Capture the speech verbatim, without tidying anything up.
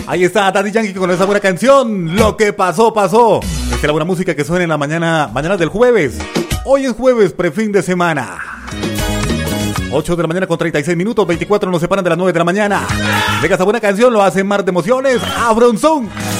Ahí está Daddy Yankee con esa buena canción. Lo que pasó, pasó. Esta es la buena música que suena en la mañana, mañana del jueves. Hoy es jueves, prefin de semana. ocho de la mañana con treinta y seis minutos, veinticuatro nos separan de las nueve de la mañana. Venga, esa buena canción lo hace mar de emociones. ¡A Bronzón!